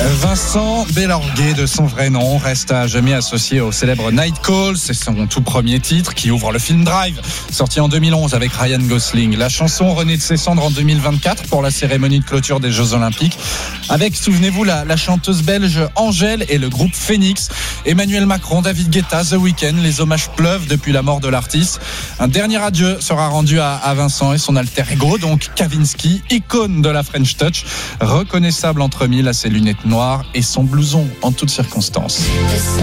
Vincent Bellorguet, de son vrai nom, reste à jamais associé au célèbre Night Call. C'est son tout premier titre qui ouvre le film Drive, sorti en 2011 avec Ryan Gosling. La chanson renaît de ses cendres en 2024 pour la cérémonie de clôture des Jeux Olympiques, avec, souvenez-vous, la chanteuse belge Angèle et le groupe Phoenix. Emmanuel Macron, David Guetta, The Weeknd, les hommages pleuvent depuis la mort de l'artiste. Un dernier adieu sera rendu à Vincent et son alter ego, donc Kavinsky, icône de la French Touch, reconnaissable entre mille à ses lunettes noires et son blouson en toutes circonstances.